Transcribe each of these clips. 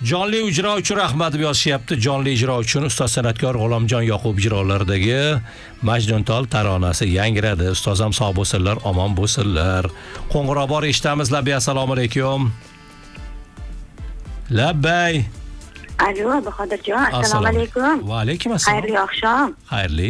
Jonli ijro uchun rahmat deb yozishyapti. Jonli ijro uchun ustoz san'atkor G'ulomjon Yoqub ijrolaridagi Majnuntol taronasi yangradi. Ustozam sog' bo'lsinlar, omon bo'lsinlar. Qo'ng'iroq bor, eshitamiz. Labbay, assalomu alaykum. Labbay. Alo, Bahodirjon, assalomu alaykum. Va alaykum assalom. Xayrli oqshom. Xayrli.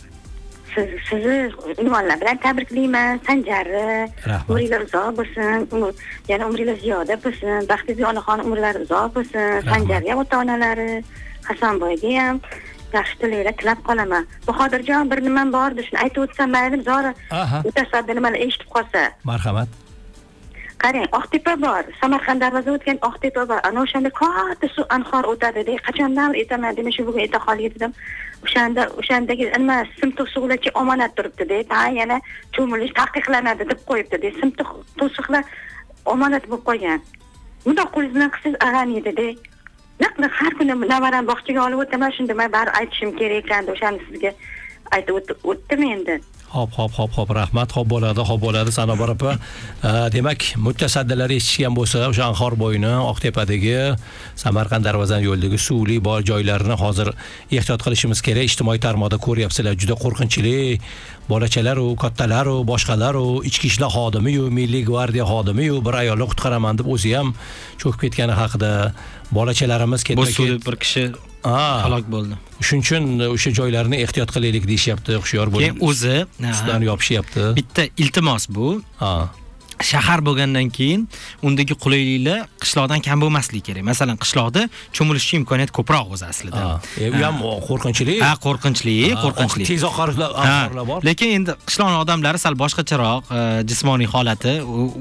Sizni unvonlar bilan tabriklayman. Sanjarni umringiz uzoq bo'lsin, yana umringiz ziyoda bo'lsin. Baxtli onaxon umrlari uzoq bo'lsin. Sanjarga ham ota-onalari, Hasanboyga ham yaxshi tilaklar tilab qolaman. Bahodirjon, bir nimam bor, shuni aytib o'tsam mayli, zora mutasaddi nimalar eshitib qolsa. Marhamat. Qarang, Oqtepa bor. Samarqand darvoza o'tgan Oqtepa bor. Ana o'shanda katta suv anhor o'tadi-da. Qachondan aytaman, demak shu bugun ayta qolgan dedim. O'shandagi nima simtiq suvlarga omonat turibdi-da. Ha, yana cho'milish taqiqlanadi deb qo'yibdi-da. Simtiq to'siqlar omonat bo'lib qolgan. Bunda qo'lingiz bilan qilsangiz ag'aniydi-da. Naqli har kuni navaram bog'chaga olib o'taman, shunda men bari aytishim kerak ekan, o'shani sizga aytib o'tdim endi. Hop, rahmat. Hop bo'ladi, Sanobar opa. Demak, mutasaddilar eshitgan bo'lsa, o'sha Anhor bo'yini, Oqtepadagi Samarqand darvozasi yo'lidagi suvli bor joylarni hozir ehtiyot qilishimiz kerak. Ijtimoiy tarmoqda ko'ryapsizlar, juda qo'rqinchli. Bolachalar, kattalar, boshqalar, ichki ishlar xodimi-yu, Milliy gvardiya xodimi-yu, bir ayolni qutqaraman deb o'zi ham cho'kib ketgani haqida bolachalarimiz ketma-ket bir kishi halok bo'ldi. Shuning uchun o'sha joylarni ehtiyot qilaylik deyishyapti, hushyor bo'ling. Keyin o'zi ustidan yopishyapti. Bitta iltimos bu. Shahar bo'lgandan keyin undagi qulayliklar qishloqdan kam bo'lmasligi kerak. Masalan, qishloqda cho'milishga imkoniyat ko'proq o'zi aslida. U ham qo'rqinchli. Qo'rqinchli. Tez oqarishlar bor. Lekin endi qishloqning odamlari sal boshqacharoq jismoniy holati,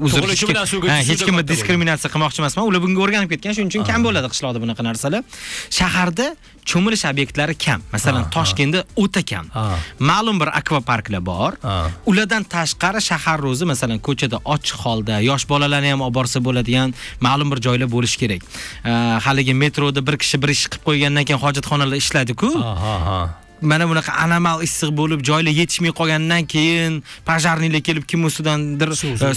hech kimni diskriminatsiya qilmoqchi emasman. Ular bunga o'rganib ketgan, shuning uchun kam bo'ladi qishloqda bunaqa narsalar. Shaharda cho'milish obyektlari kam. Masalan, Toshkentda o'ta kam. Ma'lum bir akvaparklar bor. Ulardan tashqari shahar o'zi, masalan, ko'chada ochiq holda yosh bolalarni ham olib borsa bo'ladigan ma'lum bir joylar bo'lish kerak. Haligi metroda bir kishi bir ish qilib qo'ygandan keyin hojatxonalar ishlaydi-ku. Mana bunaqa anomal issiq bo'lib, joylar yetishmay qolgandan keyin pajarnilar kelib kim ustidandir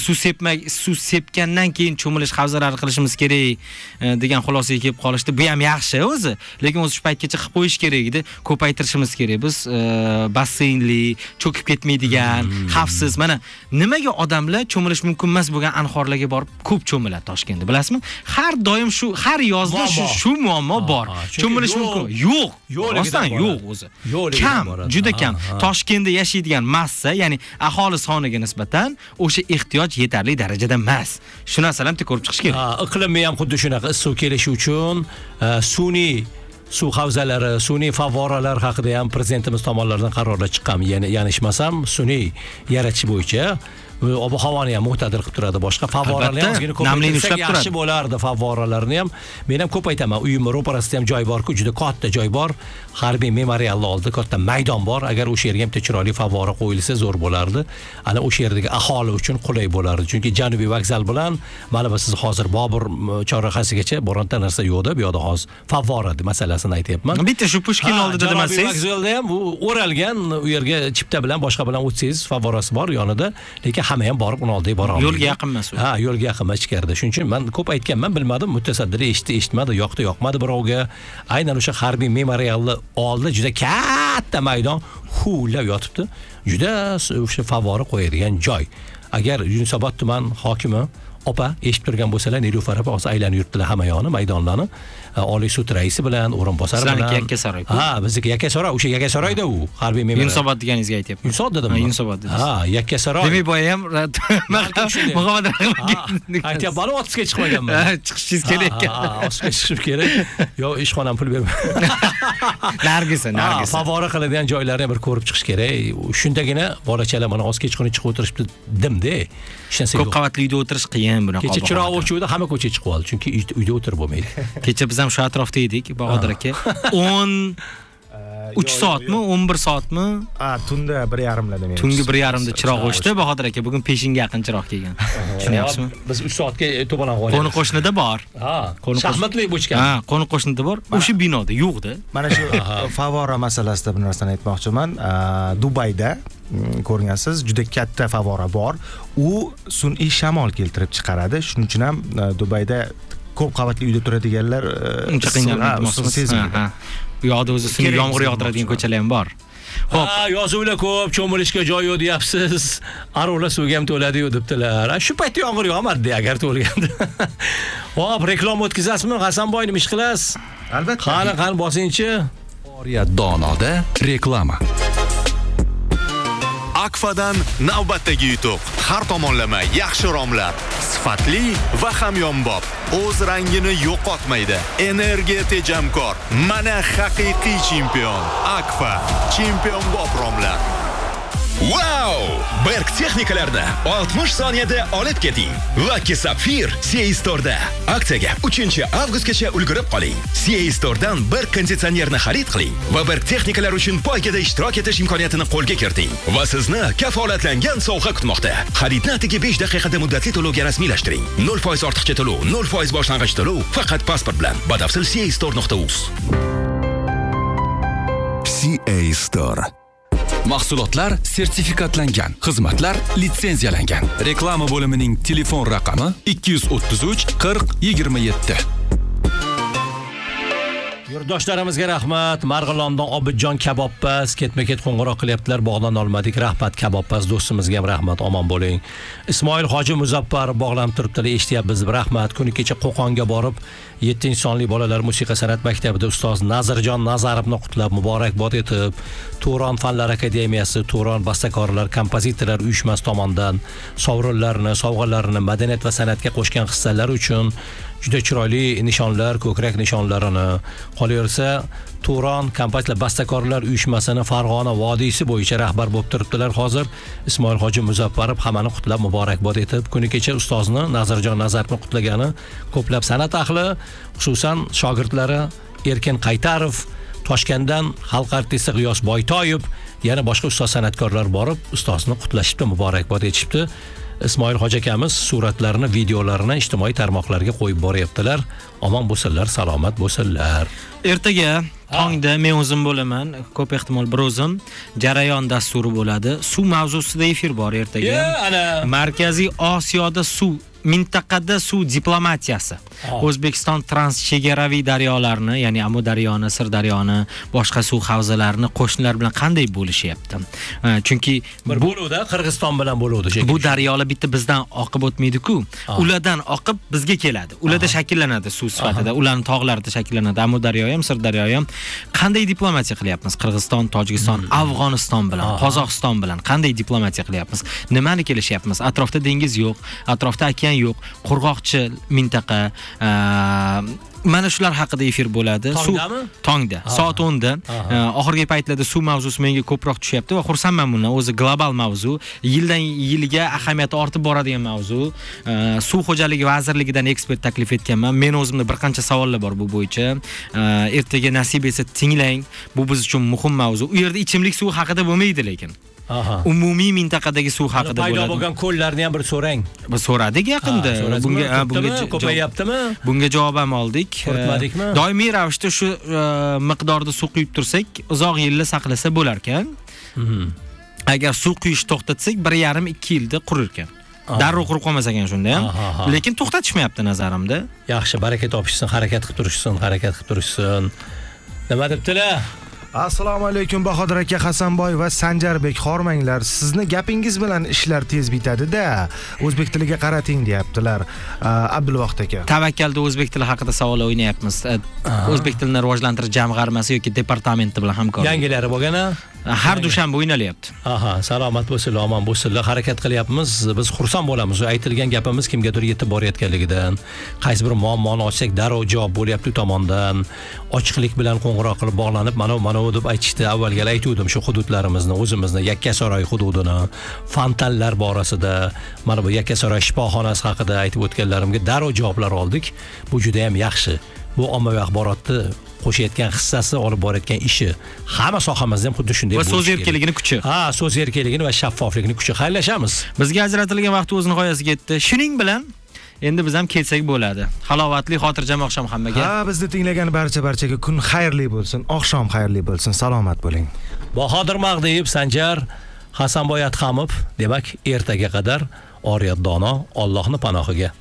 suv sepgandan keyin cho'milish havzalari qilishimiz kerak degan xulosaga kelib qolishdi. Bu ham yaxshi o'zi, lekin o'zi shu paytgacha qilib qo'yish kerak edi, ko'paytirishimiz kerak. Biz basseynli, cho'kib ketmaydigan, xavfsiz. Mana nimaga odamlar cho'milish mumkin emas bo'lgan anhorlarga borib ko'p cho'miladi Toshkentda, bilasizmi? Har doim shu, har yozda shu muammo bor. Cho'milish mumkin? Yo'q. Rostdan yo'q o'zi. Kam, juda kam. Toshkentda yashaydigan massa, ya'ni aholi soniga nisbatan o'sha ehtiyoj yetarli darajada emas. Shu narsalarni ko'rib chiqish kerak. Iqlimni ham xuddi shunaqa issiq kelishi uchun sun'iy suv havzalari, sun'iy favvoralar haqida ham prezidentimiz tomonidan qarorlar chiqqan. Yanishmasam, sun'iy yaratish bo'yicha ob-havoni ham mu'tadil qilib turadi. Boshqa favvoralarni ham ozgina ko'paytirsak yaxshi bo'lardi. Favvoralarni ham men ham ko'paytaman. Uyim ro'parasida ham joy bor-ku, juda katta joy bor. Harbiy memorialni oldida katta maydon bor. Agar o'sha yerga ham chiroyli favvora qo'yilsa zo'r bo'lardi. Ana o'sha yerdagi aholi uchun qulay bo'lardi. Chunki Janubiy vokzal bilan mana siz hozir Bobur chorrahasigacha bironta narsa yo'qda, bu yoqda hozir favvora masalasini aytyapman. Bitta shu Pushkin oldida demasangiz. Vokzalda ham u o'ralgan, u yerga chipta bilan boshqa bilan o'tsangiz favvorasi bor yonida, lekin hamma ham borib uni oldiga bora olmaydi. Yo'lga yaqin emas u. Yo'lga yaqin emas ichkarida. Shuning uchun men ko'p aytganman, bilmadim, mutasaddilar eshitmadi, yoqdi-yoqmadi birovga. Aynan o'sha harbiy memorialni oldida juda katta maydon huvlab yotibdi. Juda o'sha favvora qo'yadigan joy. Agar Yunusobod tuman hokimi opa eshitib turgan bo'lsalar, Nilufar opa hozir aylanib yuribdilar hamma yog'ini, maydonlarni. Oliy sud raisi bilan, o'rinbosari bilan. Sizlarniki Yakkasaroy. Bizniki Yakkasaroy, o'sha Yakkasaroyda u harbiy memorial. Yunusobod deganingizga aytyapman. Yunusobod dedimmi? Yunusobod dedingiz. Yakkasaroy. Demak, boya ham muhabbat aytyapman, otga chiqmaganman. Chiqishingiz kerak ekan. Otga chiqib kerak. Yo, ishxonam pul berma. Nargisa. Favvora qiladigan joylarni bir ko'rib chiqish kerak. Shundagina bolachalar mana oz kechqurun chiqib o'tirishdi dimda. Ko'p qavatli uyda o'tirish qiyin bunaqa. Kecha chiroq o'chuvdi, hamma ko'chaga chiqib oldi, chunki uyda o'tirib bo'lmaydi. Kecha biz ham shu atrofda edik, Bahodir aka. 3 soatmi, 11 soatmi? Tunda 1:30da demak. Tungi 1:30da chiroq o'chdi, Bahodir aka bugun peshinga yaqin chiroq kelgan. Tushunyapsizmi? Biz 3 soatga to'polon qo'yamiz. Qo'ni qo'shnida bor. Shaxmatli bo'chgan. Qo'ni qo'shnida bor. O'sha binoda yo'qdi. Mana shu favvora masalasida bir narsani aytmoqchiman. Dubayda ko'rgansiz, juda katta favvora bor. U sun'iy shamol keltirib chiqaradi. Shuning uchun ham Dubayda ko'p qavatli uyda turadiganlar uncha qiynalmaydi sezmaydi. Bu yoqda o'zi sun'iy yomg'ir yog'diradigan ko'chalar ham bor. Xo'p, yozuvlar ko'p, cho'milishga joy yo'q deyapsiz. Arovlar suvga ham to'ladi-yu debdilar. Shu paytda yomg'ir yog'madi agar to'lganda. Xo'p, reklama o'tkazasizmi? Hasanboy nima ish qilasiz? Albatta. Qani bosingchi. Oriyat Donoda reklama. Akfadan navbatdagi yutuq. Har tomonlama yaxshi romlar, sifatli va hamyonbop. O'z rangini yo'qotmaydi. Energiya tejamkor. Mana haqiqiy chempion. Akfa, chempionbop romlar. Wow! Berk texnikalarni 60 soniyada olib keting. Lucky Sapphire CA Store'da. Aksiyaga 3-avgustgacha ulgurib qoling. CA Store'dan bir konditsionerni xarid qiling va Berk texnikalar uchun poygada ishtirok etish imkoniyatini qo'lga kiriting. Va sizni kafolatlangan sovg'a kutmoqda. Xaridni atigi 5 daqiqada muddatli to'lovga rasmiylashtiring. 0% ortiqcha to'lov, 0% boshlang'ich to'lov faqat pasport bilan. Batafsil CA-store.uz. CA Store. Mahsulotlar sertifikatlangan, xizmatlar litsenziyalangan. Reklama bo'limining telefon raqami 233 40 27. Yurtdoshlarimizga rahmat. Marg'ilondan Obidjon kabobpas ketma-ket qo'ng'iroq qilyaptilar. Bog'dan olmadik. Rahmat kabobpas do'stimizga ham rahmat. Omon bo'ling. Ismoil Hoji Muzaffar bog'lanib turibdilar. Eshityapmiz. Rahmat. Kuni kecha Qo'qonga borib 7-sonli bolalar musiqa san'at maktabida ustoz Nazirjon Nazarovni qutlab muborakbod etib, Turon Fanlar akademiyasi, Turon bastakorlar, kompozitorlar uyushmasi tomonidan sovg'alarini madaniyat va san'atga qo'shgan hissalari uchun juda chiroyli nishonlar, ko'krak nishonlarini, qolaversa Turon kompozitorlar bastakorlar uyushmasini Farg'ona vodiysi bo'yicha rahbar bo'lib turibdilar hozir. Ismoil Hoji Muzaffarov hammani qutlab muborakbod etib, kuni kecha ustozni Nazirjon Nazarovni qutlagani ko'plab san'at ahli, xususan shogirdlari Erkin Qaytarov, Toshkentdan xalq artisti G'iyos Boytoyev, yana boshqa ustoz san'atkorlar borib ustozni qutlashibdi, muborakbod etishibdi. Ismoil Hoji akamiz suratlarini, videolarini ijtimoiy tarmoqlarga qo'yib boryaptilar. Omon bo'lsinlar, salomat bo'lsinlar. Ertaga tongda men o'zim bo'laman, ko'p ehtimol bir o'zim jarayon dasturi bo'ladi. Suv mavzusida efir bor ertaga. Markaziy Osiyoda suv mintaqada suv diplomatiyasi. O'zbekiston transchegaraviy daryolarni, ya'ni Amudaryoni, Sirdaryoni, boshqa suv havzalarini qo'shnilar bilan qanday bo'lishyapti? Chunki bir bo'luvda Qirg'iziston bilan bo'luvdi. Bu daryolar bitta bizdan oqib o'tmaydi-ku. Ulardan oqib bizga keladi. Ularda shakllanadi suv sifatida, ularning tog'larida shakllanadi. Amudaryo ham, Sirdaryo ham. Qanday diplomatiya qilyapmiz? Qirg'iziston, Tojikiston, Afg'oniston bilan, Qozog'iston bilan qanday diplomatiya qilyapmiz? Nimani kelishyapmiz? Atrofda dengiz yo'q, atrofda okean yo'q, qurg'oqchi mintaqa. Mana shular haqida efir bo'ladi. Tongda, soat 10 da. Oxirgi paytlarda suv mavzusi menga ko'proq tushyapti va xursandman bundan. O'zi global mavzu, yildan yilga ahamiyati ortib boradigan mavzu. Suv xo'jaligi vazirligidan ekspert taklif etganman. Men o'zimda bir qancha savollar bor bu bo'yicha. Ertaga nasib etsa tinglang. Bu biz uchun muhim mavzu. U yerda ichimlik suvi haqida bo'lmaydi lekin. Umumiy mintaqadagi suv haqida bo'ladi. Paydo bo'lgan ko'llarni ham bir so'rang. Biz so'radik yaqinda. Bunga ko'payaptimi? Bunga javob ham oldik. Ko'rmadikmi? Doimiy ravishda shu miqdorda suv quyib tursak, uzoq yillar saqlasa bo'lar ekan. Agar suv quyishni to'xtatsak, 1,5-2 yilda qurir ekan. Darrov qurib qolmas ekan shunda ham. Lekin to'xtatishmayapti nazarimda. Yaxshi, baraka topishsin, harakat qilib turishsin. Nima debdilar? Assalomu alaykum Bahodir aka, Hasanboy va Sanjarbek, xormanglar. Sizni gapingiz bilan ishlar tez bitadi-da. O'zbek tiliga qarating deyaptilar. Abdulvohid aka. Tavakkalda o'zbek tili haqida savol o'ynayapmiz. O'zbek tilini rivojlantirish jamg'armasi yoki departamenti bilan hamkorlik. Yangilari bo'lgan-a? Har dushanba o'ynalyapti. Salomat bo'lsinlar, omon bo'lsinlar. Harakat qilyapmiz. Biz xursand bo'lamiz. Aytilgan gapimiz kimgadir yetib borayotganligidan. Qaysi bir muammoni ochsak, darrov javob bo'lyapti tomondan. Ochiqlik bilan qo'ng'iroq qilib bog'lanib, mana deb aytishdi. Avvalgal aytuvdim shu hududlarimizni, o'zimizni, Yakkasaroy hududini, fontanlar borasida, mana bu Yakkasaroy shifoxonasi haqida aytib o'tganlarimga darrov javoblar oldik. Bu juda ham yaxshi. Bu ommaviy axborotni qo'shayotgan hissasi, olib borayotgan ishi hamma sohamizda ham xuddi shunday bo'lishi kerak. Va so'z erkinligini kuchi. So'z erkinligini va shaffoflikni kuchi. Xayrlashamiz. Bizga ajratilgan vaqt o'z nihoyasiga yetdi. Shuning bilan endi biz ham kelsak bo'ladi. Halovatli, xotirjam oqshom hammaga. Bizni tinglagan barchaga kun xayrli bo'lsin, oqshom xayrli bo'lsin. Salomat bo'ling. Bahodir Mag'diyev, Sanjar, Hasanboy Atxamov, demak, ertaga qadar Oriyat Dono Allohning panohiga.